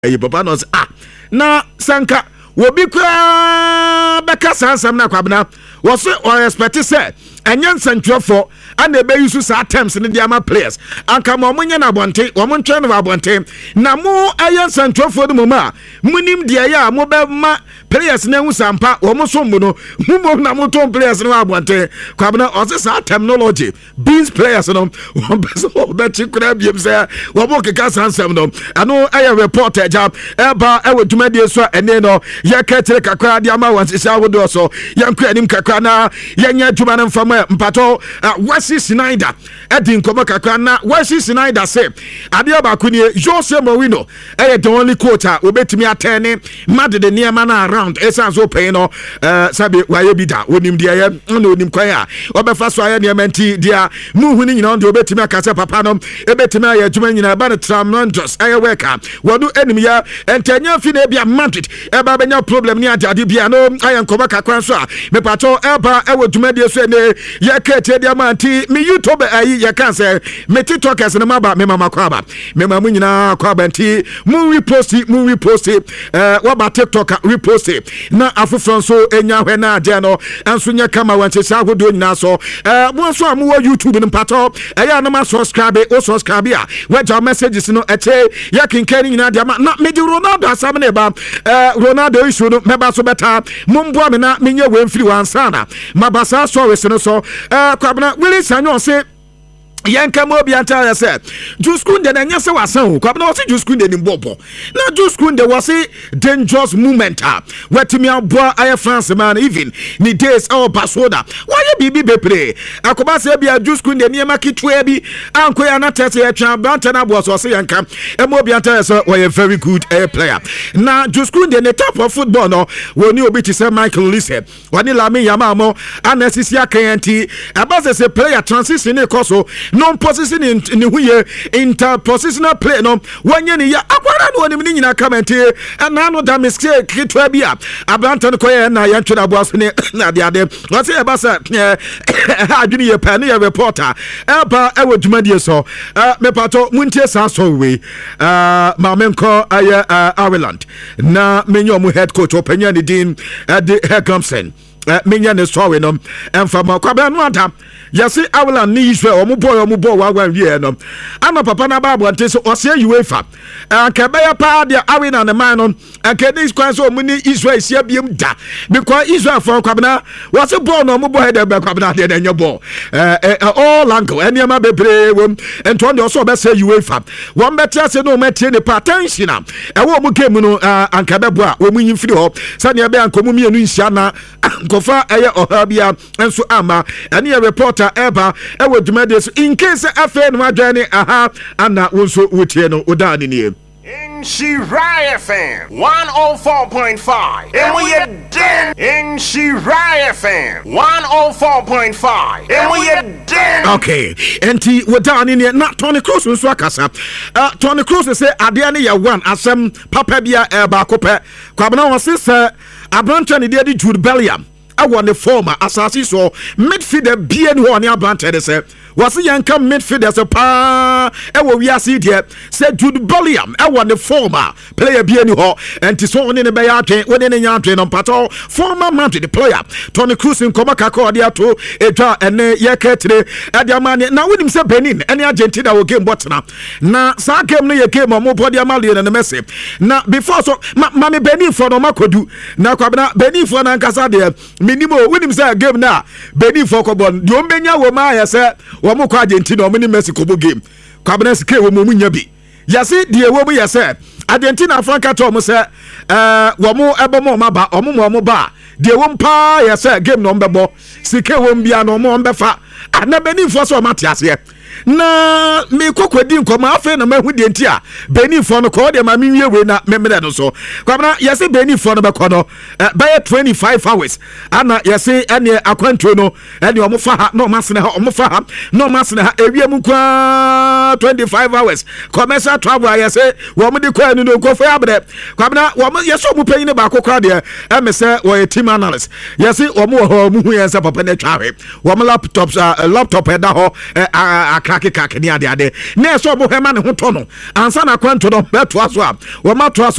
papa no na sanka wobi kwa beka sansam na kwabena wo so o expect say enye nsantwefo ana ebe yusu sa terms ne dia ma players anka mo munye na bonte wo mon twen na bonte na mo aye nsantwefo de moma munim dia ya mo be ma players na hu sampa wo mo so mbo mo na mo ton players na bonte kwabena o se sa terminology beans players no wo be so be chikura biem say wo mo keka sansam no ano aye reporter job eba e wodumade so ene no ye ketere kakra dia ma wan sisa wodo so yankwa anim kakra na yenya dwuma na mfama mpato Wesley Sneijder edin komo kakra na Wesley Sneijder say ade ba kuni Jose Mourinho the only coach obetimi atene mad de niema na around essence open no sabe waye bida onim de ye na onim kwan a obefa so aye niema nti dia muhu ni nyina de obetimi akase papa no ebetimi aye dwuma nyina ba ne Tremendous aye worker wodu enim ya entanya fi na bia Madrid eba benya problem ni ade bia no aye komo kakra so a me pato eba ewo dwuma de so ne ye kete dia manti me YouTube ayi ye kan say me TikTokers na maba me mama kwaba me mamu nyina kwaba nti mu repost wa ba TikTok repost na afufron so enya hwe na age no anso nya kama wanche sa godo nyina so mo so amu YouTube no pato eya na ma subscribe a waja messages no eche ya kinkani nyina dia na me di Ronaldo asam na ba Ronaldo issue no meba so beta mumbo me na menye wemfiri wansana mabasa so no so kwabna Willie Sanyo say yanka mo bi anta ya say Juskunde na nyase wasan kwabna wo say Juskunde ni mbobo na Juskunde wo say dangerous moment wetimi aboa aye France man even ni days Barcelona why bibi bepre akoba say bia Juskunde ni makitwa bi anko ya na tete ya twa banta na bo so say yanka mo bi anta ya say we very good player na Juskunde ne top of football no woni obi ti say Michael Olise woni Lamine Yamal mo anesisi akanti abase say player transition e koso no position in huye interpositional play no wanye ni ya akwara no ni nyina comment na no da mistake kitwa bia abanta no koye na ya ntwe abo aso ne na de ade wase e basa adwini ye pa ne ya reporter eba e wodwumadie so me pato muntie sa so we ma menko aye Ireland na menyo mu head coach openya ni din de Herkamsen menya ne story no emfa kwaba no ada yesi Ireland ni Israel omo boy wa wie no ana papa na ba ante so ose UEFA akabaya pa dia Ireland na man no akedi kwan so omo ni Israel sia biem da because Israel for kwabna was born no omo boy da kwabna de nya ball all angle eniama bebre wom ento de so be say UEFA won betia se no metie ne attention e wo omo game no ankabebo a omo yimfiri ho sane be ankomu mienu nsia na kofa eye ohabia enso ama ene reporter eba ewo dwumade so in case afa no adwane ana wonso wotie no odani ne in Shirai FM 104.5 and we are dead in Shirai FM 104.5 and we are dead. Okay enti wodani ne na Tony Kroos nso akasa Tony Kroos say ade ne ya one asem papa bia eba kope kwabena won se Abranta ne de Jude Bellingham awo ne former asasi so midfielder bia ne ho ne Abranta de se wasi yanka midfielder se pa ewo wiase de se Jude Bellingham ewo ne former player bia ne ho enti so ne be ya atwen woni ne nya atwen no pato former Madrid player Tony Kroos nkoma kakọ de ato etwa ene ye ketire ade amane na wonim se Benin ene Argentina wo game botna na sa game no ye game mo body amale ne Messi na before so ma me Benin for no makodu na kwabena Benin for na nkasa de minimo wonim se game na Benin for ko bon de ombenya wo ma ya se wo mo kwa Argentina wo ni Messi ko bo game kwabena sike wo mo munya bi yase de wo mo yase Argentina Franca to mo se wo mo ebo mo ma ba mo ba de wo mpa yase game no mbebo sike wo mbia no mo mbefa ana Benin for so mate ase na me kokwedi nkoma afa na mahu de ntia Benin for no ko de ma menwie we na memre no so kwabena yase Benin for no be kono by 25 hours ana yase ene akwanto no ene omo fa ha no masene ha omo fa ha no masene ha ewiem kwa 25 hours commercial travel yase wo mo de kwa no ko fa abre kwabena wo mo yase omo panyin ba akokra de emese wo team analyst yase omo ho mu hu yase papa na twawe wo mo laptop eda ho krake ni ade na so obo hema ne ho to no ansa na kwanto no beto aso a wo ma to aso